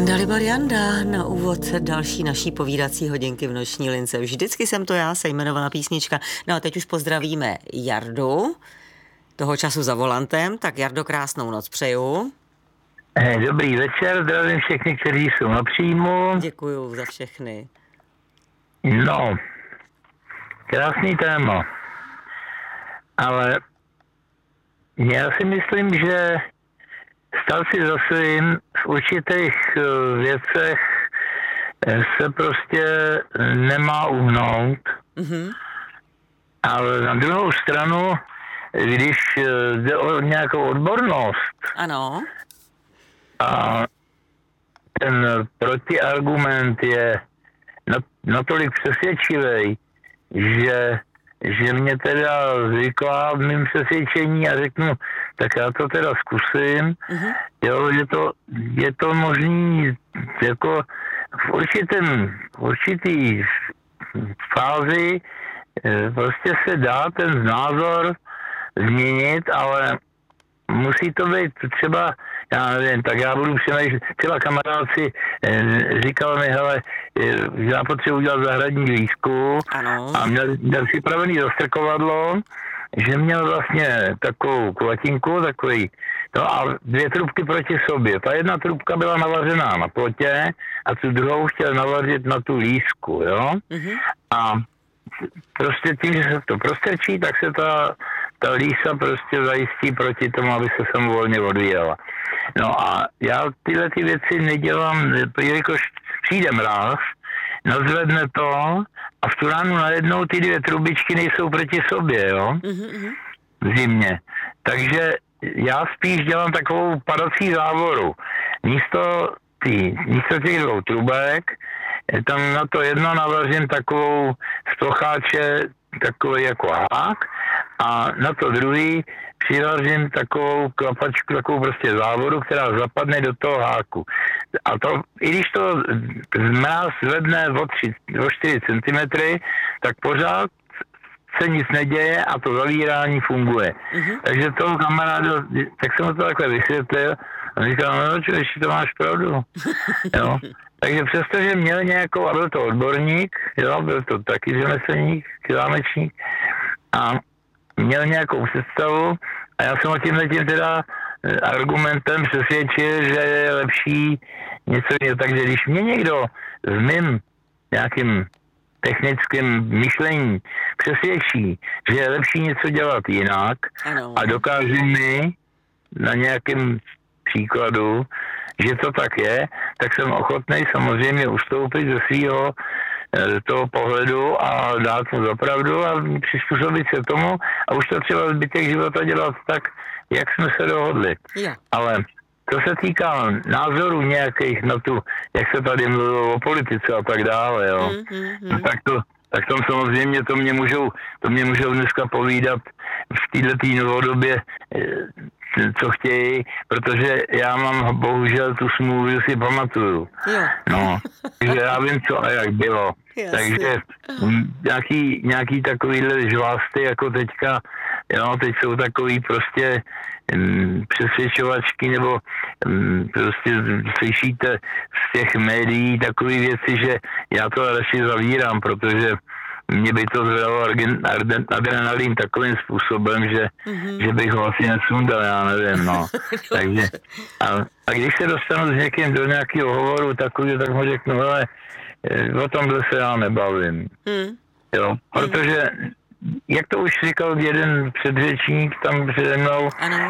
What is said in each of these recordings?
Dalibor Janda na úvod další naší povídací hodinky v noční lince. Vždycky jsem to já, se jmenovala písnička. No a teď už pozdravíme Jardu, toho času za volantem. Tak Jardo, krásnou noc přeju. Dobrý večer, zdravím všechny, kteří jsou na příjmu. Děkuju za všechny. No, krásný téma. Ale já si myslím, že stát si za svým v určitých věcech se prostě nemá uhnout. Mm-hmm. Ale na druhou stranu, když jde o nějakou odbornost, ano, a ten protiargument je natolik přesvědčivý, že mě teda zvykla v mým přesvědčení a řeknu, tak já to teda zkusím. Mm-hmm. Jo, je to možný jako v určitý fázi prostě se dá ten názor změnit, ale musí to být třeba, já nevím, tak já budu přemýšlet, třeba kamarád si říkal mi, hele, že já potřebuji udělat zahradní výzkum a měl připravený zastrkovadlo, že měl vlastně takovou kulatinku, takový, no a 2 trubky proti sobě. Ta jedna trubka byla navařená na plotě a tu druhou chtěl navařit na tu lísku, jo. Mm-hmm. A prostě tím, že se to prostrčí, tak se ta lísa prostě zajistí proti tomu, aby se samovolně odvíjela. No a já tyhle ty věci nedělám, jelikož přijde mráz, nazvedne to a v tu ránu najednou ty 2 trubičky nejsou proti sobě, jo, v zimě. Takže já spíš dělám takovou padací závoru. Místo těch 2 trubek, tam na to jedno navařím takovou z plocháče, takový jako hák, a na to druhý přivařím takovou klapačku, takovou prostě závodu, která zapadne do toho háku. A to, i když to mráz zvedne o 4 cm, tak pořád se nic neděje a to zavírání funguje. Mm-hmm. Takže toho kamaráda, tak jsem to takhle vysvětlil a říkal, no čo, ještě to máš pravdu. Jo. Takže přestože měl nějakou, a byl to odborník, jo, byl to taky řemeslník, klámečník, a měl nějakou představu a já jsem o tímhle teda argumentem přesvědčil, že je lepší něco jiného. Takže když mě někdo v mým nějakým technickým myšlení přesvědčí, že je lepší něco dělat jinak, ano, a dokáže mi na nějakém příkladu, že to tak je, tak jsem ochotný samozřejmě ustoupit ze svého toho pohledu a dát mu za pravdu a přizpůsobit se tomu a už to třeba zbytek života dělat tak, jak jsme se dohodli. Yeah. Ale to se týká názorů nějakých na tu, jak se tady mluvilo o politice a tak dále, jo. Tak tam samozřejmě to mě můžou dneska povídat v této novodobě, co chtějí, protože já mám bohužel tu smůlu, že si pamatuju. Jo. No, takže já vím, co a jak bylo. Jasně. Takže nějaký takovýhle žvásty, jako teďka, jo, teď jsou takový prostě přesvědčovačky, nebo prostě slyšíte z těch médií takové věci, že já to radši zavírám, protože mě by to zvedalo adrenalin takovým způsobem, že bych ho asi nesundal, já nevím, no. Takže, a když se dostanu s někým do nějakého hovoru takového, tak mu řeknu, hele, o tomhle se já nebavím. Jo, protože, jak to už říkal jeden předřečník tam přede mnou,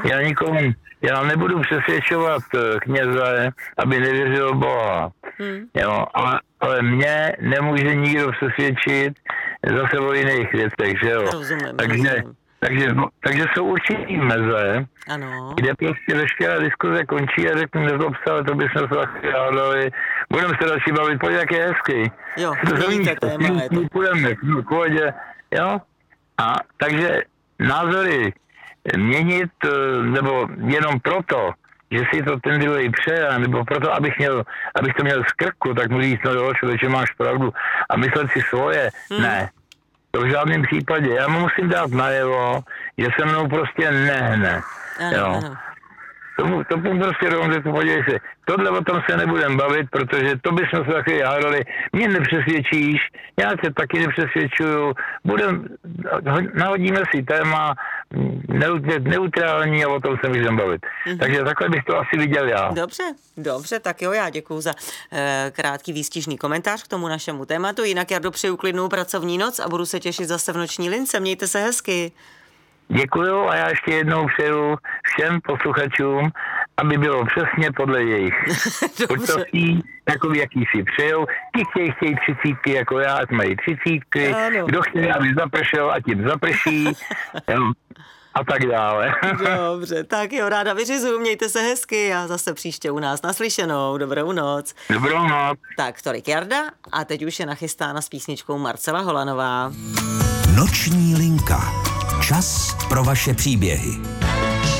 já nebudu přesvědčovat kněze, aby nevěřil Boha. Jo, ale mě nemůže nikdo přesvědčit zase o jiných věcech, že jo. Rozumím. Takže jsou určitý meze, ano, kde prostě veškerá diskuze končí a řeknu, nezlobce, ale to bychom se taky hádali. Budeme se další bavit, pojď, jak je hezky. Jo, půjdeme v pohodě, jo. A takže názory měnit, nebo jenom proto, že si to ten druhý přeje, nebo proto, abych to měl z krku, tak mu říct, no člověče, máš pravdu a myslet si svoje. Ne, to v žádném případě. Já mu musím dát najevo, že se mnou prostě nehne. Jo. tomu prostě rovnou řeknu, podívej se, tohle o tom se nebudem bavit, protože to bychom se taky hádali, mě nepřesvědčíš, já tě taky nepřesvědčuju, nahodíme si téma neutrální a o tom se můžeme bavit. Takže takhle bych to asi viděl já. Dobře, tak jo, já děkuju za krátký výstižný komentář k tomu našemu tématu. Jinak Jardo, přeju klidnou pracovní noc a budu se těšit zase v noční lince. Mějte se hezky. Děkuju a já ještě jednou přeju všem posluchačům, aby bylo přesně podle jejich počasí, takový, jaký si přejou. Ti chtějí 30 jako já, ať mají 30. Kdo chce, aby zapršel, ať jim zaprší. A tak dále. Dobře, tak jo, ráda vyřizuju, mějte se hezky a zase příště u nás naslyšenou. Dobrou noc. Dobrou noc. Tak, tolik Jarda a teď už je nachystána s písničkou Marcela Holanová. Noční linka. Čas pro vaše příběhy.